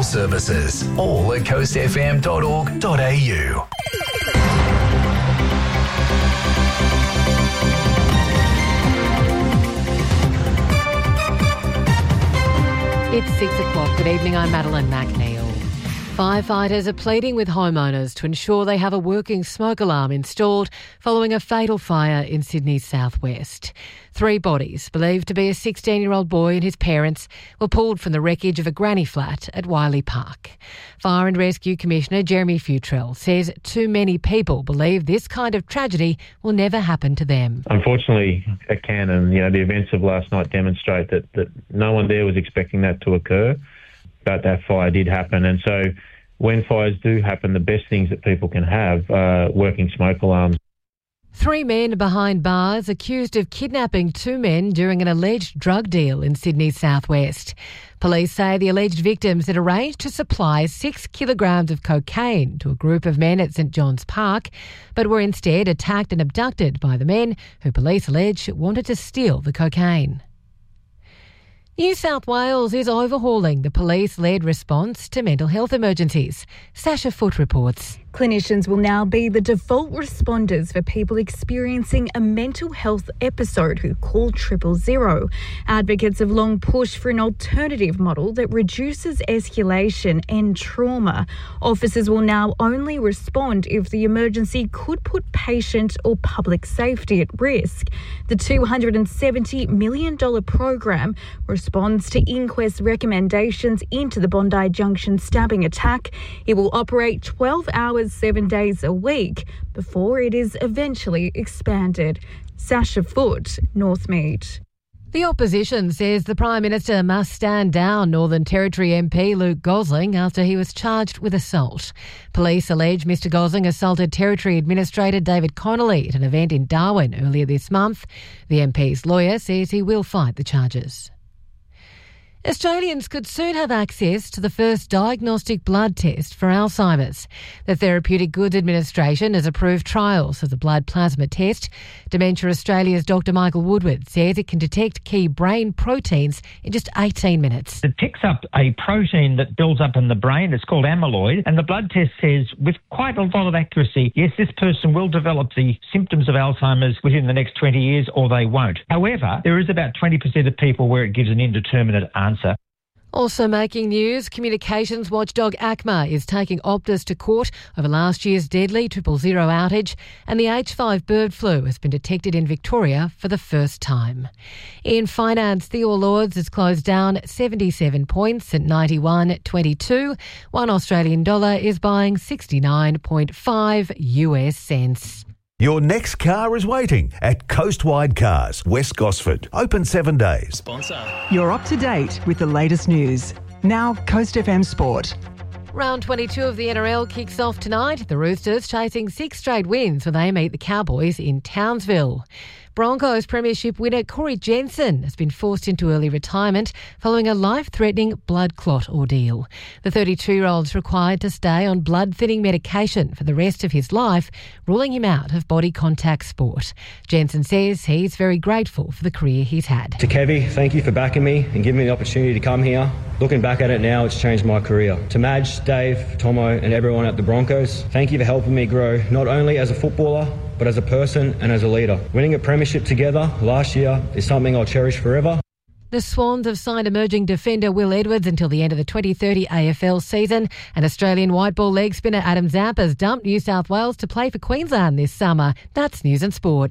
services. All at coastfm.org.au. It's 6 o'clock. Good evening, I'm Madeline McNeil. Firefighters are pleading with homeowners to ensure they have a working smoke alarm installed following a fatal fire in Sydney's southwest. 3 bodies, believed to be a 16-year-old boy and his parents, were pulled from the wreckage of a granny flat at Wiley Park. Fire and Rescue Commissioner Jeremy Futrell says too many people believe this kind of tragedy will never happen to them. Unfortunately, it can, and the events of last night demonstrate that no one there was expecting that to occur. But that fire did happen, and so when fires do happen, the best things that people can have are working smoke alarms. 3 men behind bars accused of kidnapping 2 men during an alleged drug deal in Sydney's southwest. Police say the alleged victims had arranged to supply 6 kilograms of cocaine to a group of men at St John's Park, but were instead attacked and abducted by the men who police allege wanted to steal the cocaine. New South Wales is overhauling the police-led response to mental health emergencies. Sasha Foote reports. Clinicians will now be the default responders for people experiencing a mental health episode who call 000. Advocates have long pushed for an alternative model that reduces escalation and trauma. Officers will now only respond if the emergency could put patient or public safety at risk. The $270 million program responds to inquest recommendations into the Bondi Junction stabbing attack. It will operate 12 hours 7 days a week before it is eventually expanded. Sasha Foote, Northmead. The opposition says the Prime Minister must stand down Northern Territory MP Luke Gosling after he was charged with assault. Police allege Mr Gosling assaulted Territory Administrator David Connolly at an event in Darwin earlier this month. The MP's lawyer says he will fight the charges. Australians could soon have access to the first diagnostic blood test for Alzheimer's. The Therapeutic Goods Administration has approved trials of the blood plasma test. Dementia Australia's Dr Michael Woodward says it can detect key brain proteins in just 18 minutes. It picks up a protein that builds up in the brain. It's called amyloid. And the blood test says with quite a lot of accuracy, yes, this person will develop the symptoms of Alzheimer's within the next 20 years or they won't. However, there is about 20% of people where it gives an indeterminate answer. Also making news, communications watchdog ACMA is taking Optus to court over last year's deadly 000 outage, and the H5 bird flu has been detected in Victoria for the first time. In finance, the All Ords has closed down 77 points at 91.22. One Australian dollar is buying 69.5 US cents. Your next car is waiting at Coastwide Cars, West Gosford. Open 7 days. Sponsor. You're up to date with the latest news. Now, Coast FM Sport. Round 22 of the NRL kicks off tonight. The Roosters chasing 6 straight wins when they meet the Cowboys in Townsville. Broncos premiership winner Corey Jensen has been forced into early retirement following a life-threatening blood clot ordeal. The 32-year-old is required to stay on blood-thinning medication for the rest of his life, ruling him out of body contact sport. Jensen says he's very grateful for the career he's had. To Kevy, thank you for backing me and giving me the opportunity to come here. Looking back at it now, it's changed my career. To Madge, Dave, Tomo and everyone at the Broncos, thank you for helping me grow not only as a footballer, but as a person and as a leader. Winning a premiership together last year is something I'll cherish forever. The Swans have signed emerging defender Will Edwards until the end of the 2030 AFL season, and Australian white ball leg spinner Adam Zampa's dumped New South Wales to play for Queensland this summer. That's News and Sport.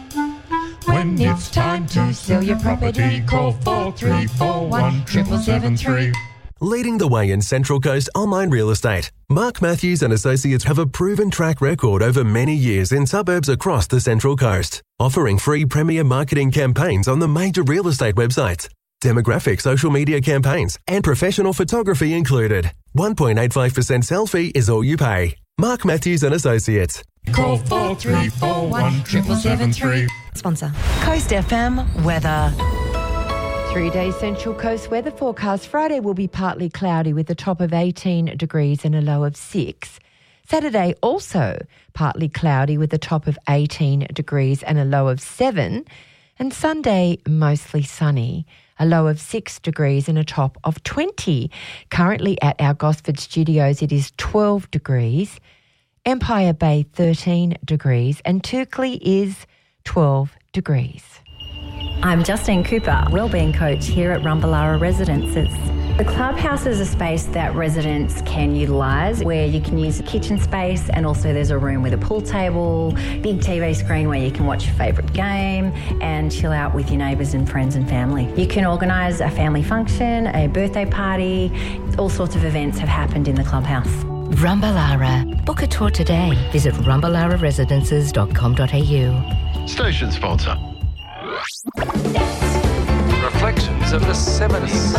When it's time to sell your property, call 4341 7773. Leading the way in Central Coast online real estate, Mark Matthews and Associates have a proven track record over many years in suburbs across the Central Coast, offering free premier marketing campaigns on the major real estate websites, demographic social media campaigns, and professional photography included. 1.85% selfie is all you pay. Mark Matthews and Associates. Call 4341 7773. Sponsor. Coast FM weather. 3-day Central Coast weather forecast. Friday will be partly cloudy with a top of 18 degrees and a low of 6. Saturday also partly cloudy with a top of 18 degrees and a low of 7. And Sunday mostly sunny, a low of 6 degrees and a top of 20. Currently at our Gosford studios, it is 12 degrees. Empire Bay, 13 degrees. And Turkley is 12 degrees. I'm Justine Cooper, wellbeing coach here at Rumballara Residences. The clubhouse is a space that residents can utilise, where you can use a kitchen space, and also there's a room with a pool table, big TV screen where you can watch your favourite game and chill out with your neighbours and friends and family. You can organise a family function, a birthday party, all sorts of events have happened in the clubhouse. Rumballara. Book a tour today. Visit rumballararesidences.com.au. Station sponsor. Reflections of the 70s.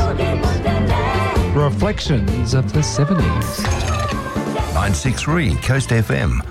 Reflections of the 70s. 963 Coast FM.